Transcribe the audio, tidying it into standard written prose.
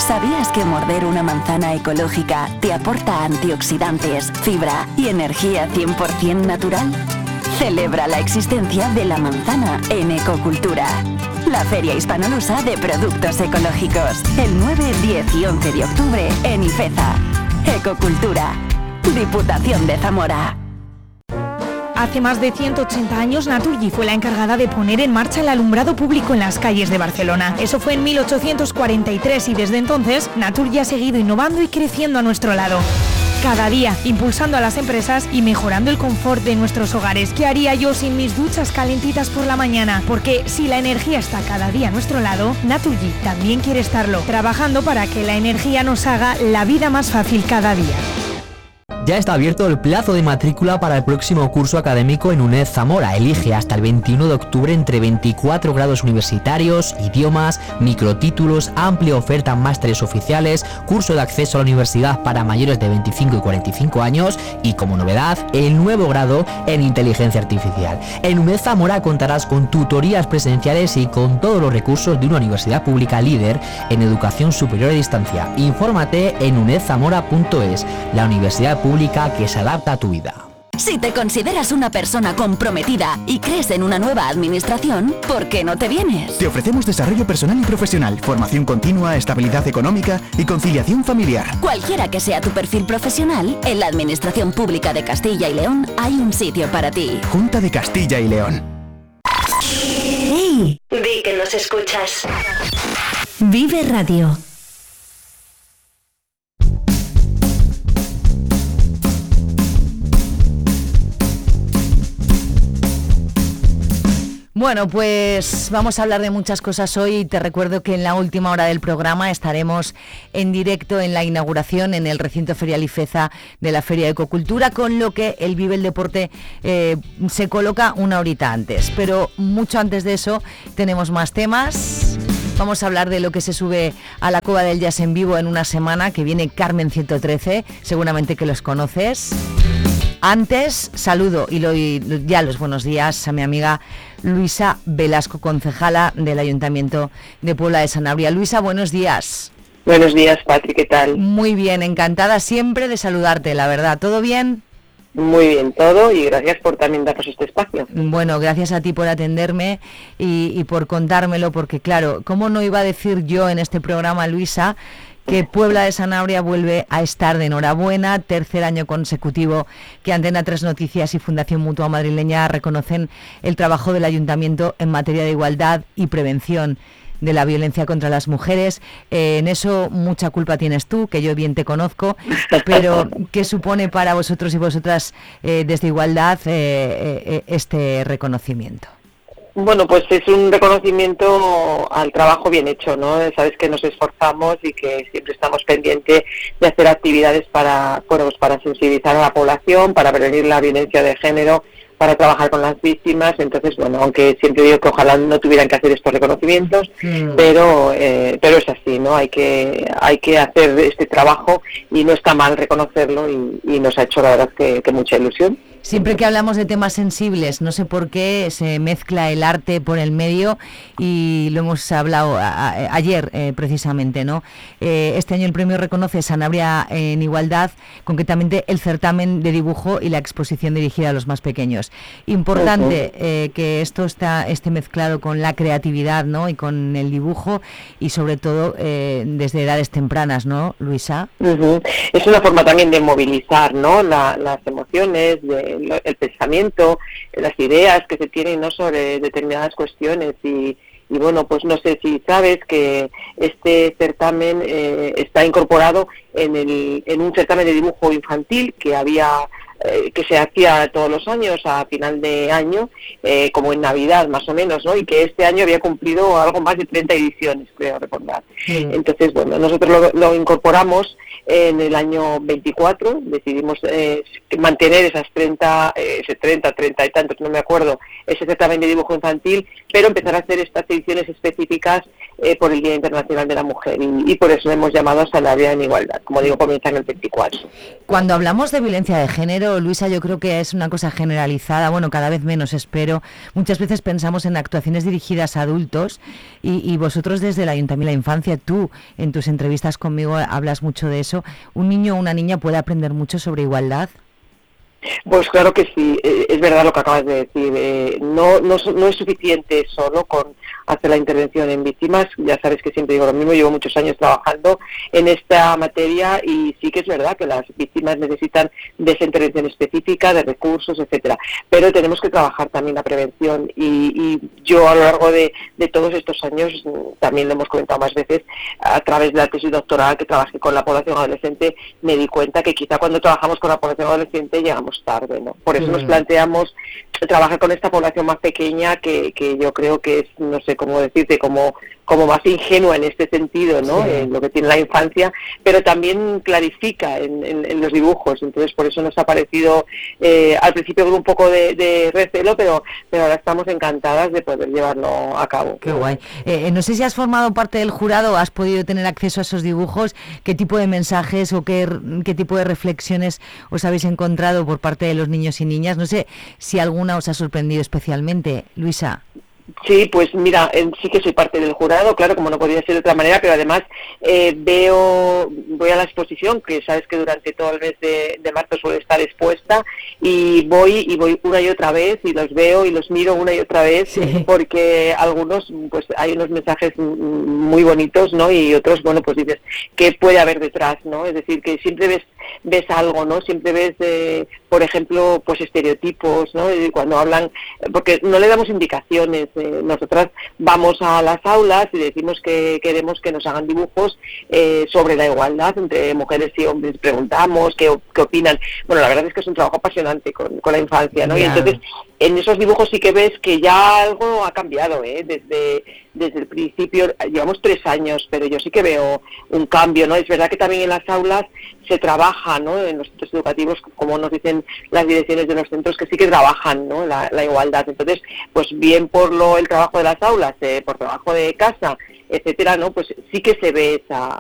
¿Sabías que morder una manzana ecológica te aporta antioxidantes, fibra y energía 100% natural? Celebra la existencia de la manzana en Ecocultura, la feria hispanolusa de productos ecológicos, el 9, 10 y 11 de octubre en Ifeza. Ecocultura, Diputación de Zamora. Hace más de 180 años, Naturgy fue la encargada de poner en marcha el alumbrado público en las calles de Barcelona. Eso fue en 1843 y desde entonces, Naturgy ha seguido innovando y creciendo a nuestro lado. Cada día, impulsando a las empresas y mejorando el confort de nuestros hogares. ¿Qué haría yo sin mis duchas calentitas por la mañana? Porque si la energía está cada día a nuestro lado, Naturgy también quiere estarlo, trabajando para que la energía nos haga la vida más fácil cada día. Ya está abierto el plazo de matrícula para el próximo curso académico en UNED Zamora. Elige hasta el 21 de octubre entre 24 grados universitarios, idiomas, microtítulos, amplia oferta en másteres oficiales, curso de acceso a la universidad para mayores de 25 y 45 años y, como novedad, el nuevo grado en inteligencia artificial. En UNED Zamora contarás con tutorías presenciales y con todos los recursos de una universidad pública líder en educación superior a distancia. Infórmate en unedzamora.es, la universidad pública que se adapta a tu vida. Si te consideras una persona comprometida y crees en una nueva administración, ¿por qué no te vienes? Te ofrecemos desarrollo personal y profesional, formación continua, estabilidad económica y conciliación familiar. Cualquiera que sea tu perfil profesional, en la Administración Pública de Castilla y León hay un sitio para ti. Junta de Castilla y León. ¡Hey! Di que nos escuchas. Vive Radio. Bueno, pues vamos a hablar de muchas cosas hoy. Te recuerdo que en la última hora del programa estaremos en directo en la inauguración en el recinto ferial Ifeza de la Feria de Ecocultura, con lo que el Vive el Deporte se coloca una horita antes. Pero mucho antes de eso tenemos más temas. Vamos a hablar de lo que se sube a la Cueva del Jazz en vivo en una semana, que viene Carmen 113, seguramente que los conoces. Antes, saludo y ya los buenos días a mi amiga Luisa Velasco, concejala del Ayuntamiento de Puebla de Sanabria. Luisa, buenos días. Buenos días, Patri, ¿qué tal? Muy bien, encantada siempre de saludarte, la verdad. ¿Todo bien? Muy bien todo y gracias por también darnos este espacio. Bueno, gracias a ti por atenderme y por contármelo, porque claro, ¿cómo no iba a decir yo en este programa, Luisa, que Puebla de Sanabria vuelve a estar de enhorabuena? Tercer año consecutivo que Antena 3 Noticias y Fundación Mutua Madrileña reconocen el trabajo del Ayuntamiento en materia de igualdad y prevención de la violencia contra las mujeres. En eso mucha culpa tienes tú, que yo bien te conozco, pero ¿qué supone para vosotros y vosotras desde Igualdad este reconocimiento? Bueno, pues es un reconocimiento al trabajo bien hecho, ¿no? Sabes que nos esforzamos y que siempre estamos pendientes de hacer actividades para sensibilizar a la población, para prevenir la violencia de género, para trabajar con las víctimas. Entonces, bueno, aunque siempre digo que ojalá no tuvieran que hacer estos reconocimientos, pero es así, ¿no? Hay que hacer este trabajo y no está mal reconocerlo y nos ha hecho la verdad que mucha ilusión. Siempre que hablamos de temas sensibles, no sé por qué se mezcla el arte por el medio, y lo hemos hablado ayer precisamente, ¿no? Este año el premio reconoce Sanabria en Igualdad, concretamente el certamen de dibujo y la exposición dirigida a los más pequeños. Importante que esto esté mezclado con la creatividad, ¿no? Y con el dibujo, y sobre todo desde edades tempranas, ¿no, Luisa? Es una forma también de movilizar, ¿no? Las emociones, el pensamiento, las ideas que se tienen, ¿no? Sobre determinadas cuestiones y bueno, pues no sé si sabes que este certamen está incorporado en un certamen de dibujo infantil que se hacía todos los años a final de año, como en Navidad más o menos, ¿no? Y que este año había cumplido algo más de 30 ediciones, creo recordar. Entonces, bueno, nosotros lo incorporamos en el año 24, decidimos mantener esas 30 y tantos, no me acuerdo, ese certamen de dibujo infantil, pero empezar a hacer estas ediciones específicas por el Día Internacional de la Mujer, y por eso hemos llamado a Sanabria en Igualdad. Como digo, comienza en el 24. Cuando hablamos de violencia de género, pero Luisa, yo creo que es una cosa generalizada, bueno, cada vez menos espero. Muchas veces pensamos en actuaciones dirigidas a adultos y vosotros desde el Ayuntamiento de la Infancia, tú en tus entrevistas conmigo hablas mucho de eso. ¿Un niño o una niña puede aprender mucho sobre igualdad? Pues claro que sí, es verdad lo que acabas de decir. No es suficiente solo con hacer la intervención en víctimas. Ya sabes que siempre digo lo mismo, llevo muchos años trabajando en esta materia y sí que es verdad que las víctimas necesitan de esa intervención específica, de recursos, etcétera. Pero tenemos que trabajar también la prevención y yo a lo largo de todos estos años, también lo hemos comentado más veces, a través de la tesis doctoral que trabajé con la población adolescente, me di cuenta que quizá cuando trabajamos con la población adolescente llegamos tarde, ¿no? Por eso nos planteamos trabajar con esta población más pequeña que yo creo que es, no sé cómo decirte, como más ingenua en este sentido, ¿no? En lo que tiene la infancia, pero también clarifica en los dibujos. Entonces, por eso nos ha parecido al principio con un poco de recelo, pero ahora estamos encantadas de poder llevarlo a cabo. Qué guay. No sé si has formado parte del jurado, has podido tener acceso a esos dibujos, qué tipo de mensajes o qué tipo de reflexiones os habéis encontrado por parte de los niños y niñas. No sé si alguna os ha sorprendido especialmente, Luisa. Sí, pues mira, sí que soy parte del jurado, claro, como no podía ser de otra manera, pero además voy a la exposición, que sabes que durante todo el mes de marzo suele estar expuesta, y voy una y otra vez, y los veo y los miro una y otra vez, porque algunos, pues hay unos mensajes muy bonitos, ¿no? Y otros, bueno, pues dices, ¿qué puede haber detrás, no? Es decir, que siempre ves algo, ¿no? Siempre ves, por ejemplo, pues estereotipos, ¿no? Y cuando hablan, porque no le damos indicaciones. Nosotras vamos a las aulas y decimos que queremos que nos hagan dibujos sobre la igualdad entre mujeres y hombres. Preguntamos qué opinan. Bueno, la verdad es que es un trabajo apasionante con la infancia, ¿no? Y entonces en esos dibujos sí que ves que ya algo ha cambiado, desde el principio. Llevamos 3 años, pero yo sí que veo un cambio, ¿no? Es verdad que también en las aulas se trabaja, ¿no? En los centros educativos, como nos dicen las direcciones de los centros, que sí que trabajan, ¿no? La igualdad. Entonces, pues bien por el trabajo de las aulas, por trabajo de casa, etcétera, ¿no? Pues sí que se ve